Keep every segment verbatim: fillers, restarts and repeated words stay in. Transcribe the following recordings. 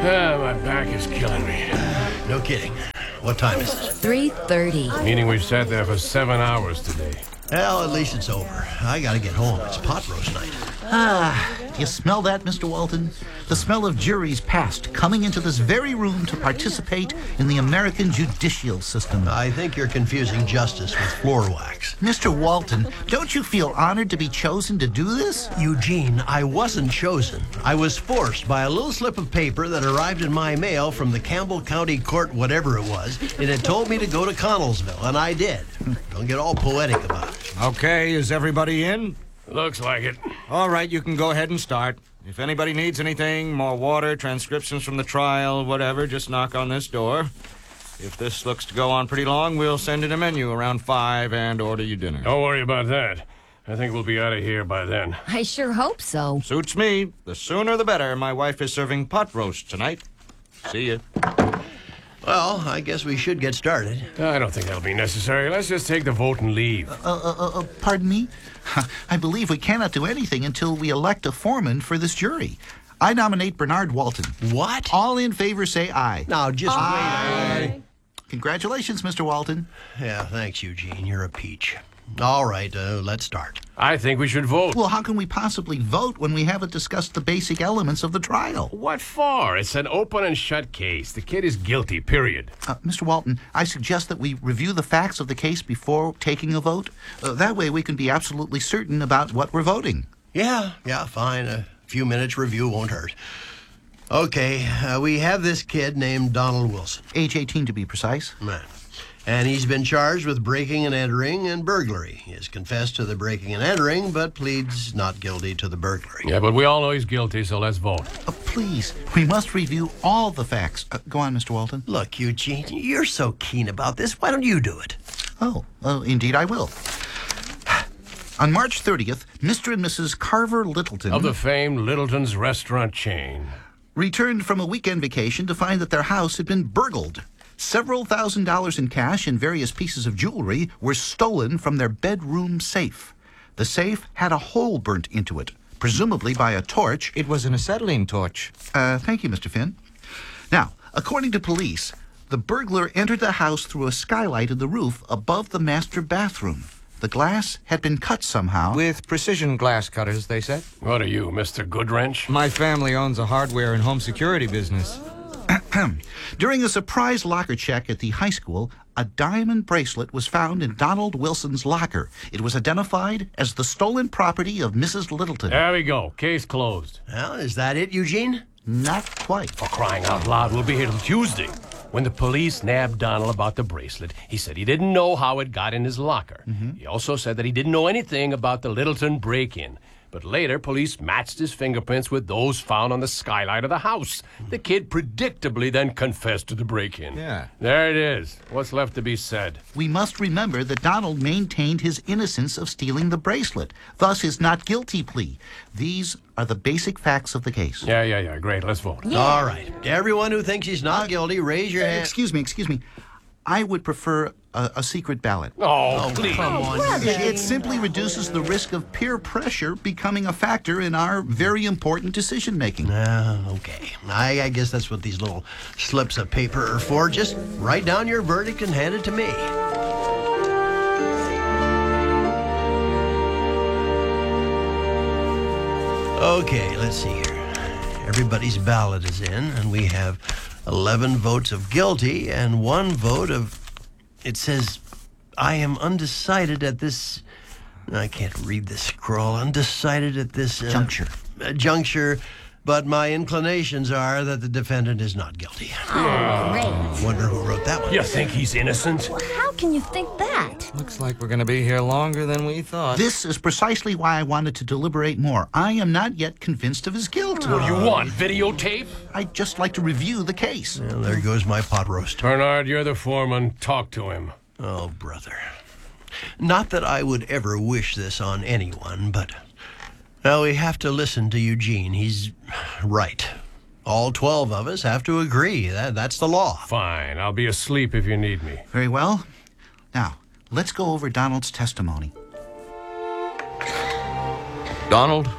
Ah, my back is killing me. No kidding. What time is it? three thirty. Meaning we've sat there for seven hours today. Well, at least it's over. I gotta get home. It's pot roast night. Ah, do you smell that, Mister Walton? The smell of juries past coming into this very room to participate in the American judicial system. I think you're confusing justice with floor wax. Mister Walton, don't you feel honored to be chosen to do this? Eugene, I wasn't chosen. I was forced by a little slip of paper that arrived in my mail from the Campbell County Court, whatever it was, and it told me to go to Connellsville, and I did. Don't get all poetic about it. Okay, is everybody in? Looks like it. All right, you can go ahead and start. If anybody needs anything, more water, transcriptions from the trial, whatever, just knock on this door. If this looks to go on pretty long, we'll send in a menu around five and order you dinner. Don't worry about that. I think we'll be out of here by then. I sure hope so. Suits me. The sooner the better. My wife is serving pot roast tonight. See ya. Well, I guess we should get started. I don't think that'll be necessary. Let's just take the vote and leave. Uh, uh, uh, uh, pardon me? I believe we cannot do anything until we elect a foreman for this jury. I nominate Bernard Walton. What? All in favor say aye. Now, just Aye. wait. Congratulations, Mister Walton. Yeah, thanks, Eugene. You're a peach. All right, uh, let's start. I think we should vote. Well, how can we possibly vote when we haven't discussed the basic elements of the trial? What for? It's an open and shut case. The kid is guilty, period. Uh, Mister Walton, I suggest that we review the facts of the case before taking a vote. Uh, that way we can be absolutely certain about what we're voting. Yeah, yeah, fine. A few minutes review won't hurt. Okay, uh, we have this kid named Donald Wilson. Age eighteen to be precise. Man. And he's been charged with breaking and entering and burglary. He has confessed to the breaking and entering, but pleads not guilty to the burglary. Yeah, but we all know he's guilty, so let's vote. Uh, please, we must review all the facts. Uh, go on, Mister Walton. Look, Eugene, you're so keen about this. Why don't you do it? Oh, well, indeed I will. On March thirtieth, Mister and Missus Carver Littleton... Of the famed Littleton's restaurant chain. ...returned from a weekend vacation to find that their house had been burgled. Several thousand dollars in cash and various pieces of jewelry were stolen from their bedroom safe. The safe had a hole burnt into it, presumably by a torch. It was an acetylene torch. Uh, thank you, Mister Finn. Now, according to police, the burglar entered the house through a skylight in the roof above the master bathroom. The glass had been cut somehow. With precision glass cutters, they said. What are you, Mister Goodwrench? My family owns a hardware and home security business. During a surprise locker check at the high school, a diamond bracelet was found in Donald Wilson's locker. It was identified as the stolen property of Missus Littleton. There we go. Case closed. Well, is that it, Eugene? Not quite. For crying out loud, we'll be here till Tuesday. When the police nabbed Donald about the bracelet, he said he didn't know how it got in his locker. Mm-hmm. He also said that he didn't know anything about the Littleton break-in. But later, police matched his fingerprints with those found on the skylight of the house. The kid predictably then confessed to the break-in. Yeah. There it is. What's left to be said? We must remember that Donald maintained his innocence of stealing the bracelet, thus his not guilty plea. These are the basic facts of the case. Yeah, yeah, yeah. Great. Let's vote. Yeah. All right. Everyone who thinks he's not guilty, raise your hand. Excuse me, excuse me. I would prefer a, a secret ballot. Oh, please. Come on, It, it simply reduces the risk of peer pressure becoming a factor in our very important decision-making. Uh, okay. I, I guess that's what these little slips of paper are for. Just write down your verdict and hand it to me. Okay, let's see here. Everybody's ballot is in, and we have eleven votes of guilty and one vote of... It says, I am undecided at this... I can't read this scroll. Undecided at this... Uh, Juncture. Uh, juncture, but my inclinations are that the defendant is not guilty. Oh, great. Wonder who wrote that one. You think he's innocent? How can you think that? Looks like we're going to be here longer than we thought. This is precisely why I wanted to deliberate more. I am not yet convinced of his guilt. What do you want, videotape? I'd just like to review the case. Well, there goes my pot roast. Bernard, you're the foreman. Talk to him. Oh, brother. Not that I would ever wish this on anyone, but... Now, we have to listen to Eugene. He's right. All twelve of us have to agree. That, that's the law. Fine. I'll be asleep if you need me. Very well. Now, let's go over Donald's testimony. Donald,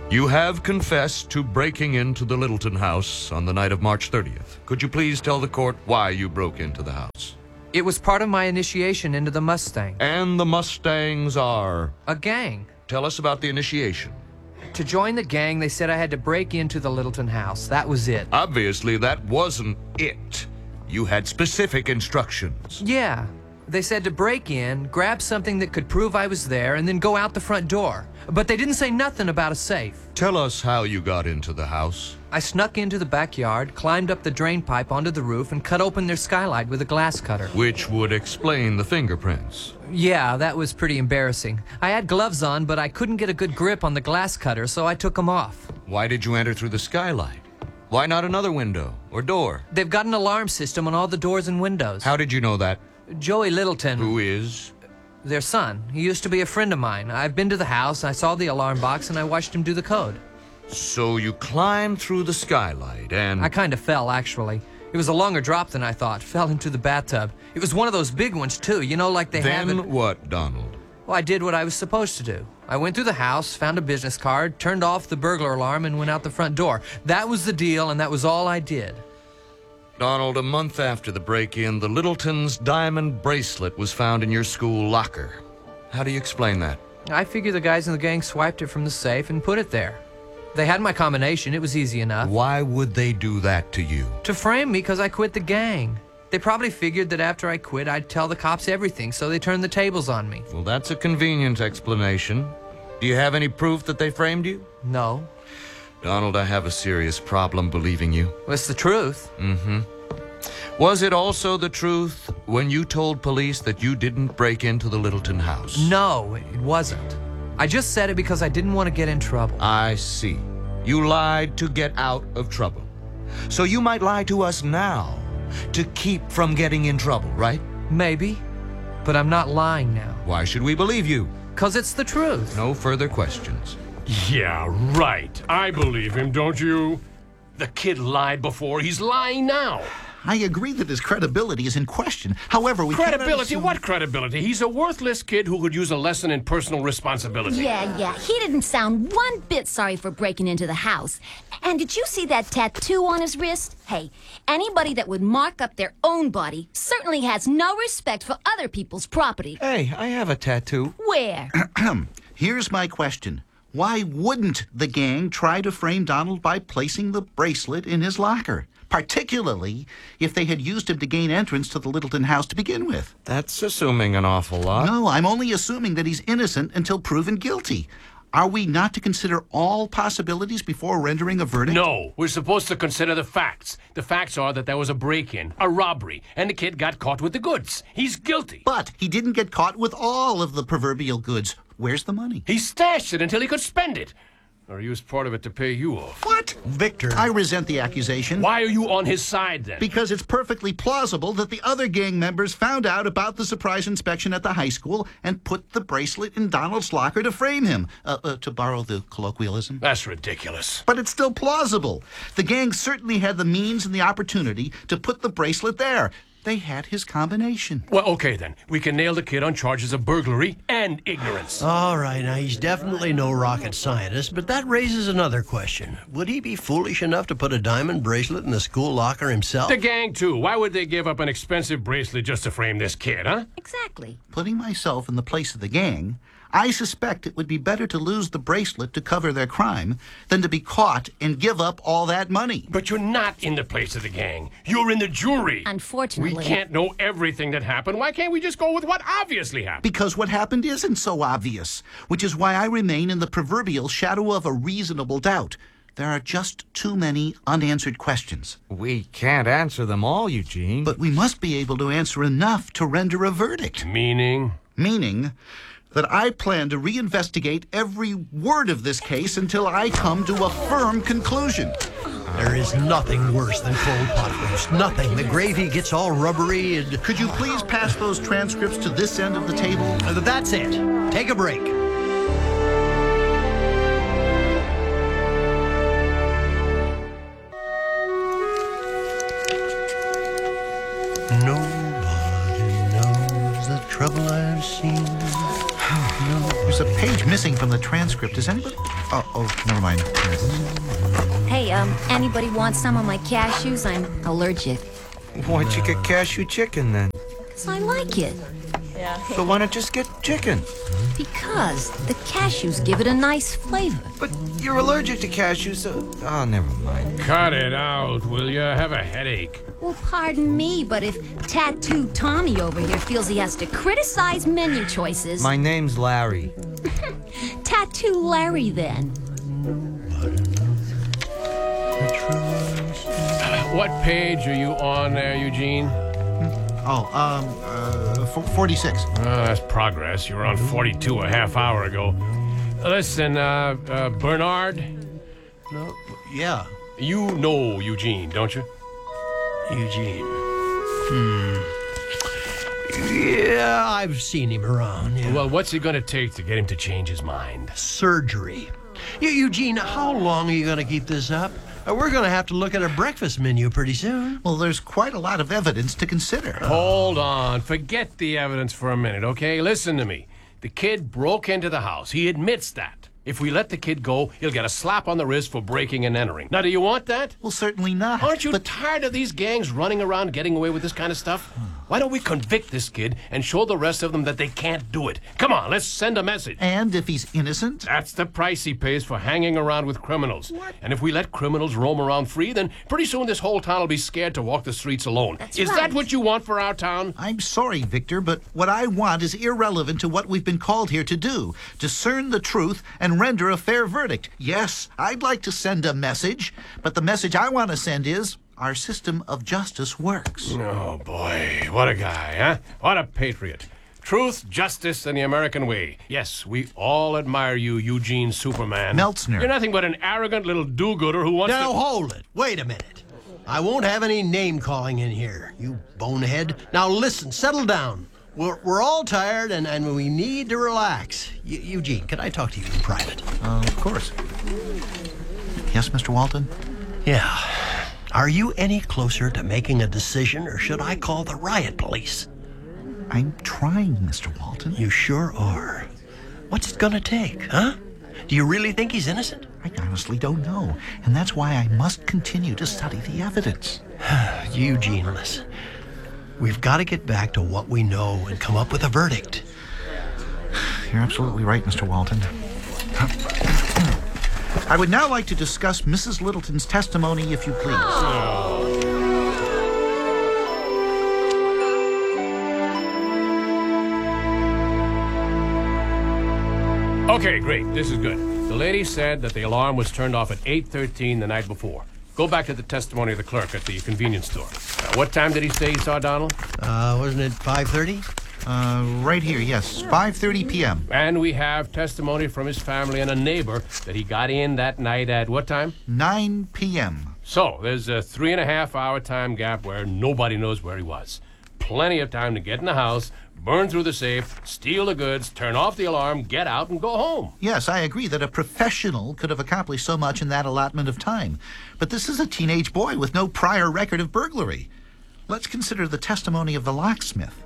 You have confessed to breaking into the Littleton house on the night of March thirtieth. Could you please tell the court why you broke into the house? It was part of my initiation into the Mustang. And the Mustangs are? A gang. Tell us about the initiation. To join the gang, they said I had to break into the Littleton house. That was it. Obviously, that wasn't it. You had specific instructions. Yeah. They said to break in, grab something that could prove I was there, and then go out the front door. But they didn't say nothing about a safe. Tell us how you got into the house. I snuck into the backyard, climbed up the drain pipe onto the roof, and cut open their skylight with a glass cutter. Which would explain the fingerprints. Yeah, that was pretty embarrassing. I had gloves on, but I couldn't get a good grip on the glass cutter, so I took them off. Why did you enter through the skylight? Why not another window or door? They've got an alarm system on all the doors and windows. How did you know that? Joey Littleton. Who is? Their son. He used to be a friend of mine. I've been to the house, I saw the alarm box, and I watched him do the code. So you climbed through the skylight and... I kind of fell, actually. It was a longer drop than I thought. Fell into the bathtub. It was one of those big ones, too. You know, like they have Then it... what, Donald? Well, I did what I was supposed to do. I went through the house, found a business card, turned off the burglar alarm, and went out the front door. That was the deal, and that was all I did. Donald, a month after the break-in, the Littletons' diamond bracelet was found in your school locker. How do you explain that? I figure the guys in the gang swiped it from the safe and put it there. They had my combination. It was easy enough. Why would they do that to you? To frame me because I quit the gang. They probably figured that after I quit, I'd tell the cops everything, so they turned the tables on me. Well, that's a convenient explanation. Do you have any proof that they framed you? No. Donald, I have a serious problem believing you. Well, it's the truth. Mm-hmm. Was it also the truth when you told police that you didn't break into the Littleton house? No, it wasn't. I just said it because I didn't want to get in trouble. I see. You lied to get out of trouble. So you might lie to us now to keep from getting in trouble, right? Maybe. But I'm not lying now. Why should we believe you? Because it's the truth. No further questions. Yeah, right. I believe him, don't you? The kid lied before. He's lying now. I agree that his credibility is in question. However, we cannot Credibility? assume- What credibility? He's a worthless kid who could use a lesson in personal responsibility. Yeah, yeah. He didn't sound one bit sorry for breaking into the house. And did you see that tattoo on his wrist? Hey, anybody that would mark up their own body certainly has no respect for other people's property. Hey, I have a tattoo. Where? Here's my question. Why wouldn't the gang try to frame Donald by placing the bracelet in his locker? Particularly if they had used him to gain entrance to the Littleton house to begin with. That's assuming an awful lot. No, I'm only assuming that he's innocent until proven guilty. Are we not to consider all possibilities before rendering a verdict? No, we're supposed to consider the facts. The facts are that there was a break-in, a robbery, and the kid got caught with the goods. He's guilty. But he didn't get caught with all of the proverbial goods. Where's the money? He stashed it until he could spend it. Or used part of it to pay you off. What? Victor. I resent the accusation. Why are you on his side, then? Because it's perfectly plausible that the other gang members found out about the surprise inspection at the high school and put the bracelet in Donald's locker to frame him, uh, uh, to borrow the colloquialism. That's ridiculous. But it's still plausible. The gang certainly had the means and the opportunity to put the bracelet there. They had his combination. Well, okay, then. We can nail the kid on charges of burglary and ignorance. All right, now he's definitely no rocket scientist, but that raises another question. Would he be foolish enough to put a diamond bracelet in the school locker himself? The gang, too. Why would they give up an expensive bracelet just to frame this kid, huh? Exactly. Putting myself in the place of the gang, I suspect it would be better to lose the bracelet to cover their crime than to be caught and give up all that money. But you're not in the place of the gang. You're in the jury. Unfortunately. We can't know everything that happened. Why can't we just go with what obviously happened? Because what happened isn't so obvious, which is why I remain in the proverbial shadow of a reasonable doubt. There are just too many unanswered questions. We can't answer them all, Eugene. But we must be able to answer enough to render a verdict. Meaning? Meaning that I plan to reinvestigate every word of this case until I come to a firm conclusion. There is nothing worse than cold pot roast. Nothing. The gravy gets all rubbery and... Could you please pass those transcripts to this end of the table? Uh, That's it. Take a break. Nobody knows the trouble I've seen. There's a page missing from the transcript. Is anybody... Oh, oh, never mind. Here it is. Hey, um, anybody want some of my cashews? I'm allergic. Why'd you get cashew chicken then? Because I like it. So why not just get chicken? Because the cashews give it a nice flavor. But you're allergic to cashews, so... Oh, never mind. Cut it out, will you? Have a headache. Well, pardon me, but if Tattoo Tommy over here feels he has to criticize menu choices... My name's Larry. Tattoo Larry, then. What page are you on there, Eugene? Oh, um, uh, forty-six. Oh, that's progress. You were on forty-two a half hour ago. Listen, uh, uh, Bernard, No, yeah, you know Eugene, don't you? Eugene. Hmm. Yeah, I've seen him around. Yeah. Well, what's it going to take to get him to change his mind? Surgery. Eu- Eugene, how long are you going to keep this up? Uh, we're going to have to look at a breakfast menu pretty soon. Well, there's quite a lot of evidence to consider. Hold on. Forget the evidence for a minute, okay? Listen to me. The kid broke into the house. He admits that. If we let the kid go, he'll get a slap on the wrist for breaking and entering. Now, do you want that? Well, certainly not. Aren't you But tired of these gangs running around getting away with this kind of stuff? Why don't we convict this kid and show the rest of them that they can't do it? Come on, let's send a message. and if he's innocent? That's the price he pays for hanging around with criminals. And if we let criminals roam around free, then pretty soon this whole town will be scared to walk the streets alone. That's Is right. that what you want for our town? I'm sorry, Victor, but what I want is irrelevant to what we've been called here to do. Discern the truth and render a fair verdict. Yes, I'd like to send a message, but the message I want to send is our system of justice works. Oh, boy. What a guy, huh? What a patriot. Truth, justice, and the American way. Yes, we all admire you, Eugene Superman. Meltzner. You're nothing but an arrogant little do-gooder who wants Now, to... hold it. Wait a minute. I won't have any name calling in here, you bonehead. Now, listen, settle down. We're, we're all tired, and, and we need to relax. Eu- Eugene, can I talk to you in private? Uh, of course. Yes, Mister Walton? Yeah. Are you any closer to making a decision, or should I call the riot police? I'm trying, Mister Walton. You sure are. What's it gonna take, huh? Do you really think he's innocent? I honestly don't know, and that's why I must continue to study the evidence. Eugene, listen. We've got to get back to what we know and come up with a verdict. You're absolutely right, Mister Walton. I would now like to discuss Missus Littleton's testimony, if you please. Okay, great. This is good. The lady said that the alarm was turned off at eight thirteen the night before. Go back to the testimony of the clerk at the convenience store. Uh, what time did he say he saw Donald? Uh, wasn't it five thirty? Uh, right here, yes, five thirty p.m. And we have testimony from his family and a neighbor that he got in that night at what time? nine p.m. So, there's a three and a half hour time gap where nobody knows where he was. Plenty of time to get in the house, burn through the safe, steal the goods, turn off the alarm, get out, and go home. Yes, I agree that a professional could have accomplished so much in that allotment of time. But this is a teenage boy with no prior record of burglary. Let's consider the testimony of the locksmith.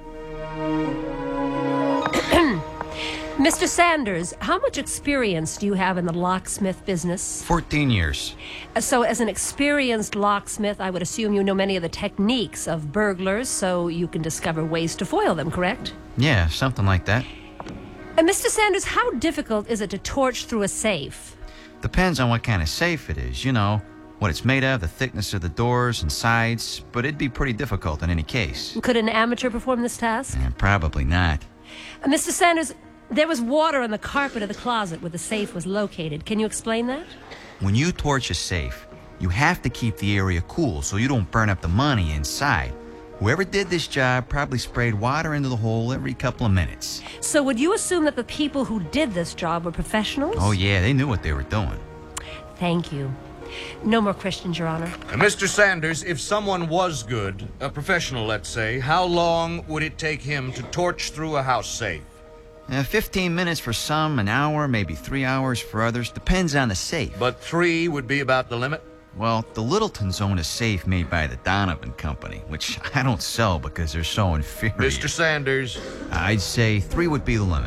Mister Sanders, how much experience do you have in the locksmith business? fourteen years. Uh, So, as an experienced locksmith, I would assume you know many of the techniques of burglars so you can discover ways to foil them, correct? Yeah, something like that. Uh, Mister Sanders, how difficult is it to torch through a safe? Depends on what kind of safe it is, you know, what it's made of, the thickness of the doors and sides, but it'd be pretty difficult in any case. Could an amateur perform this task? Eh, probably not. Uh, Mister Sanders, there was water on the carpet of the closet where the safe was located. Can you explain that? When you torch a safe, you have to keep the area cool so you don't burn up the money inside. Whoever did this job probably sprayed water into the hole every couple of minutes. So, would you assume that the people who did this job were professionals? Oh yeah, they knew what they were doing. Thank you. No more questions, Your Honor. Uh, Mister Sanders, if someone was good, a professional, let's say, how long would it take him to torch through a house safe? Uh, fifteen minutes for some, an hour, maybe three hours for others. Depends on the safe. But three would be about the limit? Well, the Littletons own a safe made by the Donovan Company, which I don't sell because they're so inferior. Mister Sanders, I'd say three would be the limit.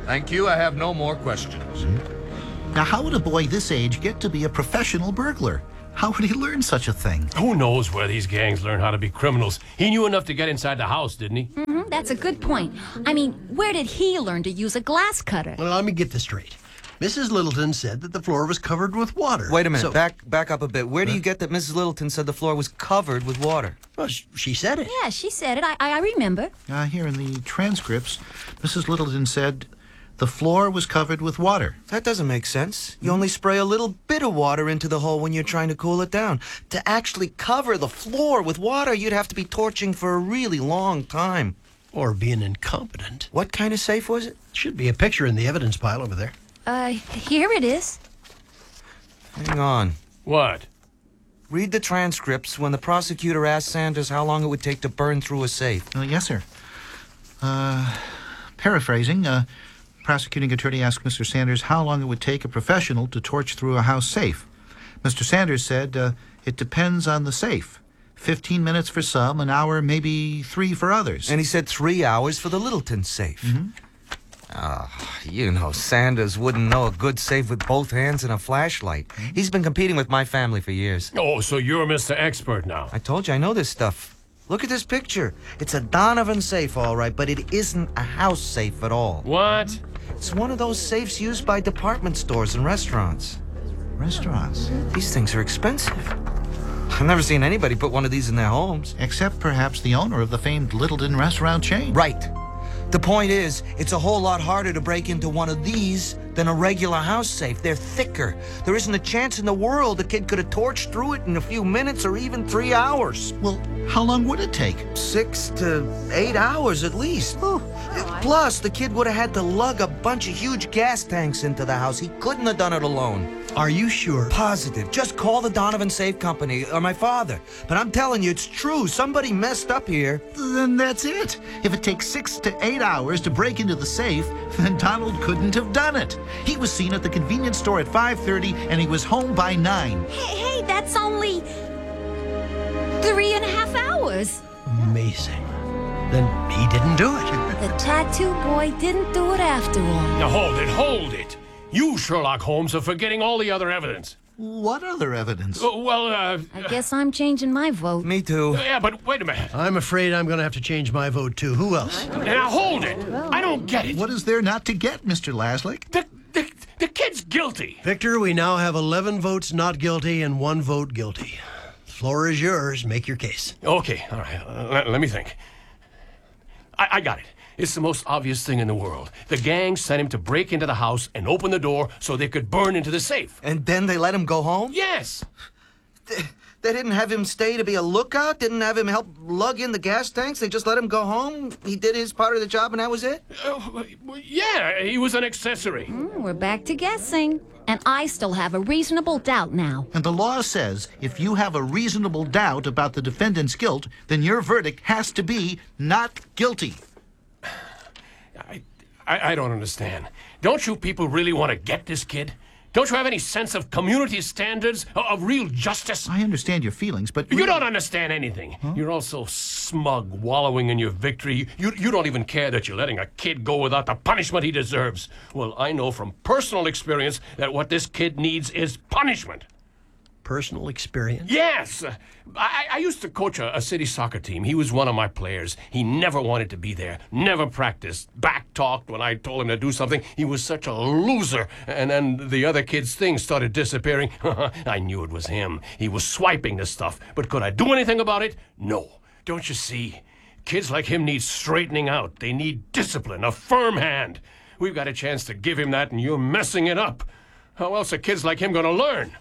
Thank you. I have no more questions. Now, how would a boy this age get to be a professional burglar? How would he learn such a thing? Who knows where these gangs learn how to be criminals? He knew enough to get inside the house, didn't he? Mm-hmm, that's a good point. I mean, where did he learn to use a glass cutter? Well, let me get this straight. Missus Littleton said that the floor was covered with water. Wait a minute. So- back back up a bit. Where do you get that Missus Littleton said the floor was covered with water? Well, sh- she said it. Yeah, she said it. I, I remember. Uh, here in the transcripts, Missus Littleton said the floor was covered with water. That doesn't make sense. You only spray a little bit of water into the hole when you're trying to cool it down. To actually cover the floor with water, you'd have to be torching for a really long time. Or being incompetent. What kind of safe was it? Should be a picture in the evidence pile over there. Uh, here it is. Hang on. What? Read the transcripts when the prosecutor asked Sanders how long it would take to burn through a safe. Uh, yes, sir. Uh, paraphrasing, uh, prosecuting attorney asked Mister Sanders how long it would take a professional to torch through a house safe. Mister Sanders said, uh, it depends on the safe. Fifteen minutes for some, an hour, maybe three for others. And he said three hours for the Littleton safe. Mhm. Ah, you know, Sanders wouldn't know a good safe with both hands and a flashlight. He's been competing with my family for years. Oh, so you're Mister Expert now. I told you I know this stuff. Look at this picture. It's a Donovan safe, all right, but it isn't a house safe at all. What? It's one of those safes used by department stores and restaurants. Restaurants? These things are expensive. I've never seen anybody put one of these in their homes. Except perhaps the owner of the famed Littleton restaurant chain. Right. The point is, it's a whole lot harder to break into one of these than a regular house safe. They're thicker. There isn't a chance in the world a kid could have torched through it in a few minutes or even three hours. Well, how long would it take? Six to eight hours at least. Plus, the kid would have had to lug a bunch of huge gas tanks into the house. He couldn't have done it alone. Are you sure? Positive. Just call the Donovan Safe Company or my father. But I'm telling you, it's true. Somebody messed up here. Then that's it. If it takes six to eight hours to break into the safe, then Donald couldn't have done it. He was seen at the convenience store at five thirty, and he was home by nine. Hey, hey, that's only three and a half hours. Amazing. Then he didn't do it. The tattoo boy didn't do it after all. Now hold it, hold it. You, Sherlock Holmes, are forgetting all the other evidence. What other evidence? Uh, well, uh... I guess I'm changing my vote. Me too. Yeah, but wait a minute. I'm afraid I'm going to have to change my vote, too. Who else? Now hold it. I don't get it. What is there not to get, Mister Laslick? The, the, the kid's guilty. Victor, we now have eleven votes not guilty and one vote guilty. The floor is yours. Make your case. Okay, all right. Uh, let, let me think. I, I got it. It's the most obvious thing in the world. The gang sent him to break into the house and open the door so they could burn into the safe. And then they let him go home? Yes. They, they didn't have him stay to be a lookout? Didn't have him help lug in the gas tanks? They just let him go home? He did his part of the job and that was it? Uh, yeah, he was an accessory. Mm, we're back to guessing. And I still have a reasonable doubt now. And the law says if you have a reasonable doubt about the defendant's guilt, then your verdict has to be not guilty. I, I, I don't understand. Don't you people really want to get this kid? Don't you have any sense of community standards, of, of real justice? I understand your feelings, but... You don't understand anything. Huh? You're all so smug, wallowing in your victory. You, you don't even care that you're letting a kid go without the punishment he deserves. Well, I know from personal experience that what this kid needs is punishment. Personal experience? Yes. Uh, I, I used to coach a, a city soccer team. He was one of my players. He never wanted to be there, never practiced, back-talked when I told him to do something. He was such a loser. And then the other kids' things started disappearing. I knew it was him. He was swiping the stuff. But could I do anything about it? No. Don't you see? Kids like him need straightening out. They need discipline, a firm hand. We've got a chance to give him that, and you're messing it up. How else are kids like him going to learn?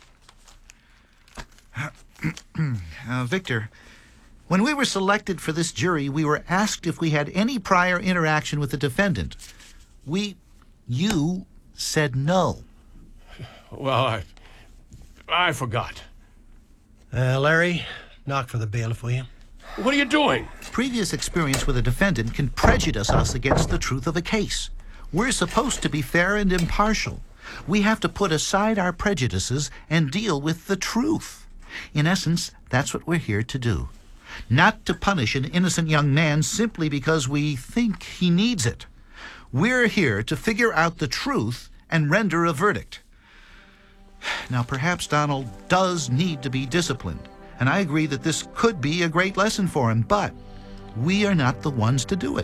uh, Victor, when we were selected for this jury, we were asked if we had any prior interaction with the defendant. We, you, said no. Well, I, I forgot. Uh, Larry, knock for the bailiff, will you? What are you doing? Previous experience with a defendant can prejudice us against the truth of a case. We're supposed to be fair and impartial. We have to put aside our prejudices and deal with the truth. In essence, that's what we're here to do. Not to punish an innocent young man simply because we think he needs it. We're here to figure out the truth and render a verdict. Now, perhaps Donald does need to be disciplined, and I agree that this could be a great lesson for him, but we are not the ones to do it.